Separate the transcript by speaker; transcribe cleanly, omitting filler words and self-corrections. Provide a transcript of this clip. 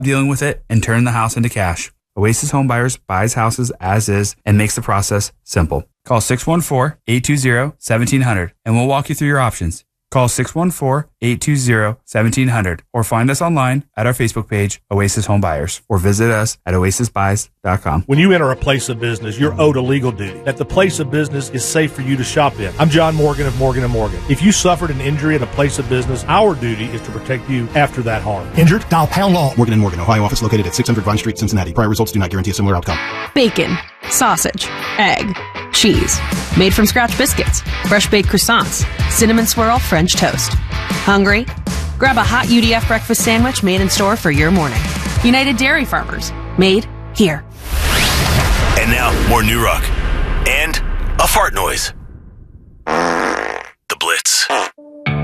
Speaker 1: dealing with it and turn the house into cash. Oasis Home Buyers buys houses as is and makes the process simple. Call 614-820-1700 and we'll walk you through your options. Call 614-820-1700 or find us online at our Facebook page, Oasis Home Buyers, or visit us at oasisbuys.com.
Speaker 2: When you enter a place of business, you're owed a legal duty that the place of business is safe for you to shop in. I'm John Morgan of Morgan & Morgan. If you suffered an injury at a place of business, our duty is to protect you after that harm.
Speaker 3: Injured? Dial pound law.
Speaker 4: Morgan & Morgan, Ohio office located at 600 Vine Street, Cincinnati. Prior results do not guarantee a similar outcome.
Speaker 5: Bacon, sausage, egg, cheese, made from scratch biscuits, fresh baked croissants, cinnamon swirl French toast. Hungry? Grab a hot UDF breakfast sandwich made in store for your morning. United Dairy Farmers, made here.
Speaker 6: And now, more New Rock and a fart noise.